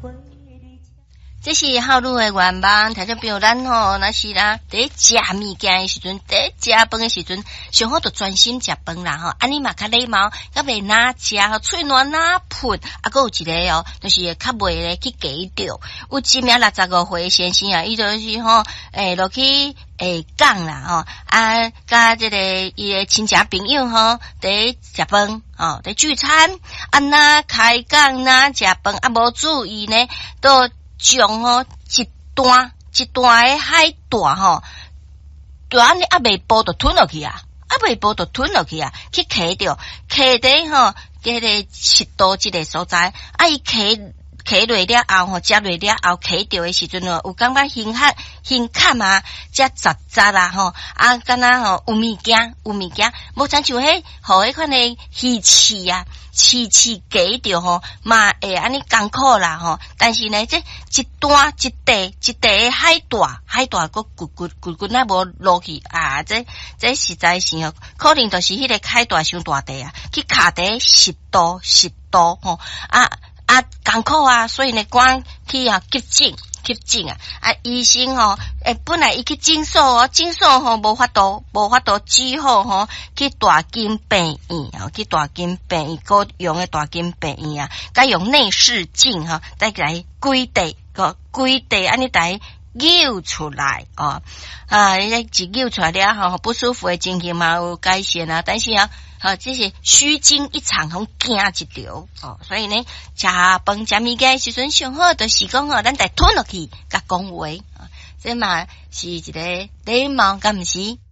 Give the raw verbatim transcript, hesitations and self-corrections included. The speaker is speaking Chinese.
这是好女的愿望，听众朋友，咱吼那是啦，伫食物件的时阵，伫食饭的时阵，上好就专心食饭啦吼。安尼嘛较礼貌，较袂哪食吼，喙暖哪喷。啊，搁有一个哦，就是较袂咧去夹着。有一名六十五岁先生啊，伊就是吼，诶，落去诶讲啦吼，啊，甲这个伊的亲戚朋友吼，伫食饭吼，伫聚餐，啊那开讲哪食饭，啊无注意呢，都。将吼一段一段的海带吼，就安尼啊未剥就吞落去啊，啊未剥就吞落去啊，去揢着，揢伫吼，迄个食道即个所在，啊伊揢揢落了后吼，食落了后揢着的时阵哦，有感觉胸口胸口啊，遮杂杂啦吼，啊敢若吼有物件有物件，无亲像迄互迄款的鱼翅啊。刺刺夹着吼，嘛会安尼艰苦啦吼。但是呢，这一段一袋一袋的海带，海带个骨骨骨骨那无落去啊！这这实在是哦，可能就是迄个海带伤大袋啊，去卡伫食道食道吼啊啊艰苦啊，所以呢，赶去啊急诊。急诊啊！啊，医生吼、哦，诶，本来伊去诊所哦，诊所吼无法度，无法度只好吼去大金病院啊，去大金病院，个用诶大金病院啊，甲用内视镜哈，再来规地个规地安尼来揪出来哦，啊，你一揪出来了吼，不舒服诶情形嘛有改善啊，但是啊。好，这是虚惊一场，好惊一条哦。所以呢，食饭食物件时阵上好，就是讲哦，咱得吞落去，甲讲话啊，这嘛是一个礼貌，敢毋是？